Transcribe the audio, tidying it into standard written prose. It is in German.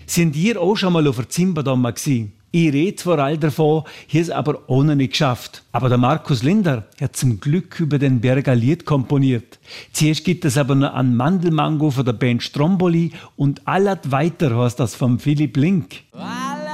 Sind ihr auch schon mal auf der Zimbadoma gewesen? Ich rede zwar all davon, hier es aber ohne nicht geschafft. Aber der Markus Linder hat zum Glück über den Berg ein Lied komponiert. Zuerst gibt es aber noch einen Mandelmango von der Band Stromboli und Allat weiter heißt das von Philipp Link.